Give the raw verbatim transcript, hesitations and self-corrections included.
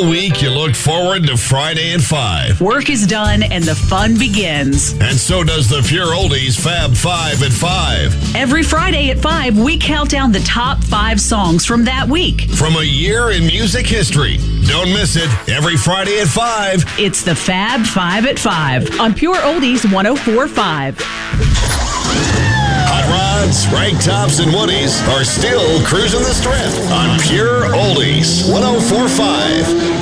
All week, you look forward to Friday at five. Work is done and the fun begins. And so does the Pure Oldies Fab Five at five. Every Friday at five, we count down the top five songs from that week. From a year in music history. Don't miss it. Every Friday at five. It's the Fab Five at five on Pure Oldies one oh four point five. Hot rods, rag tops, and woodies are still cruising the strip on Pure Oldies one oh four point five.